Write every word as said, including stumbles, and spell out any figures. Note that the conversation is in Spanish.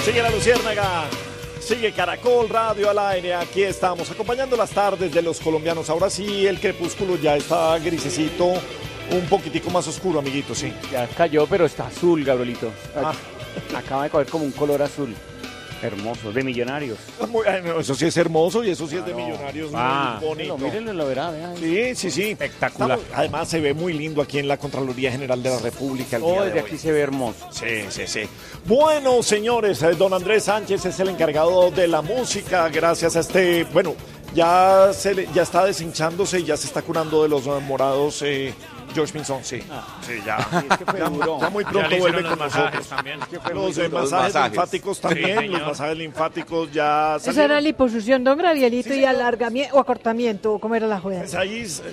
Sigue La Luciérnaga, sigue Caracol Radio al aire, aquí estamos acompañando las tardes de los colombianos. Ahora sí, el crepúsculo ya está grisecito, un poquitico más oscuro, amiguito, sí. Ya cayó, pero está azul, Gabrielito. Ah. Acaba de coger como un color azul. Hermoso, de Millonarios. Muy, no, eso sí es hermoso y eso sí Claro. es de Millonarios, Ah, muy bonito. mírenlo, lo verá, vean. Sí, sí, sí. Espectacular. Estamos- además se ve muy lindo aquí en la Contraloría General de la República. El Todo día desde de aquí hoy. se ve hermoso. Sí, sí, sí. Bueno, señores, eh, don Andrés Sánchez es el encargado de la música, gracias a este, bueno, ya se le- ya está deshinchándose y ya se está curando de los eh, morados eh, George Pinzón, sí. Sí, ya. es que fue ya, duro. ya muy Ya pronto le vuelve hicieron con los masajes nosotros. también. Los eh, duro, los masajes, masajes. linfáticos también, señor. los masajes linfáticos ya Esa era salieron. liposucción, don Gabrielito, Sí, y señor. alargamiento o acortamiento, ¿cómo era la juega? Pues ahí